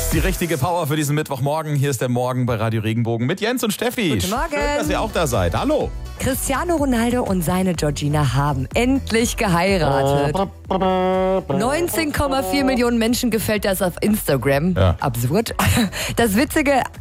ist die richtige Power für diesen Mittwochmorgen. Hier ist der Morgen bei Radio Regenbogen mit Jens und Steffi. Guten Morgen. Schön, dass ihr auch da seid. Hallo. Cristiano Ronaldo und seine Georgina haben endlich geheiratet. 19,4 Millionen Menschen gefällt das auf Instagram. Ja. Absurd. Das Witzige,